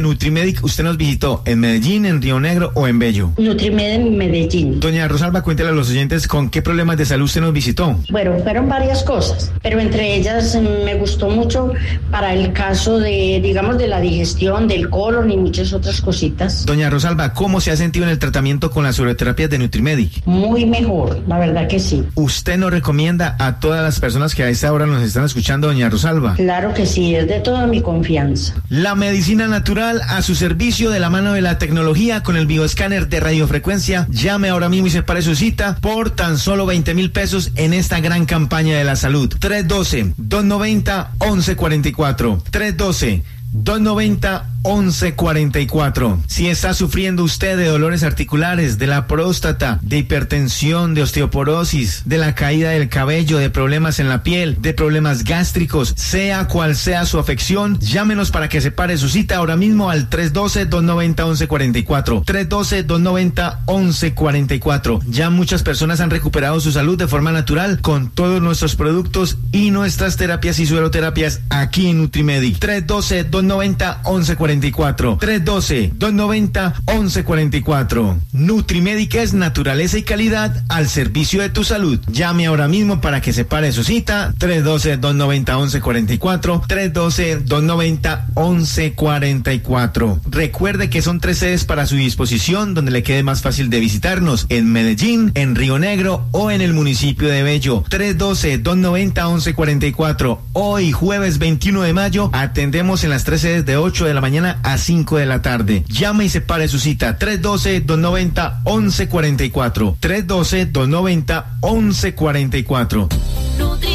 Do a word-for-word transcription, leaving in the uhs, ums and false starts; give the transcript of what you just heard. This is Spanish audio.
Nutrimedic usted nos visitó? ¿En Medellín, en Río Negro o en Bello? Nutrimed en Medellín. Doña Rosalba, cuéntele a los oyentes con qué problemas de salud usted nos visitó. Bueno, fueron varias cosas, pero entre ellas me gustó mucho para el caso de, digamos, de la digestión, del colon y muchas otras cositas. Doña Rosalba, ¿cómo se ha sentido en el tratamiento con las ureoterapias de Nutrimedic? Muy mejor, la verdad que sí. ¿Usted nos recomienda a todas las personas que a esta hora nos están escuchando, doña Rosalba? Claro que sí, es de toda mi confianza. La medicina natural a su servicio de la mano de la tecnología con el bioescáner de radiofrecuencia. Llame ahora mismo y separe su cita por tan solo veinte mil pesos en esta gran campaña de la salud. tres uno dos, dos nueve cero, once cuarenta y cuatro. tres uno dos, dos nueve cero, once cuarenta y cuatro. Si está sufriendo usted de dolores articulares, de la próstata, de hipertensión, de osteoporosis, de la caída del cabello, de problemas en la piel, de problemas gástricos, sea cual sea su afección, llámenos para que separe su cita ahora mismo al tres uno dos, dos nueve cero, once cuarenta y cuatro. tres uno dos, dos nueve cero, once cuarenta y cuatro. Ya muchas personas han recuperado su salud de forma natural con todos nuestros productos y nuestras terapias y sueroterapias aquí en Nutrimedic. tres uno dos, dos nueve cero, once cuarenta y cuatro. tres uno dos, dos nueve cero, once cuarenta y cuatro. Nutrimedic es naturaleza y calidad al servicio de tu salud. Llame ahora mismo para que separe su cita. tres uno dos, dos nueve cero, once cuarenta y cuatro. tres uno dos, dos nueve cero, once cuarenta y cuatro. Recuerde que son tres sedes para su disposición donde le quede más fácil de visitarnos: en Medellín, en Río Negro o en el municipio de Bello. tres uno dos, dos nueve cero, once cuarenta y cuatro. Hoy, jueves veintiuno de mayo, atendemos en las tres sedes de ocho de la mañana a cinco de la tarde. Llame y separe su cita. tres uno dos, dos nueve cero, once cuarenta y cuatro. tres uno dos, dos nueve cero, once cuarenta y cuatro.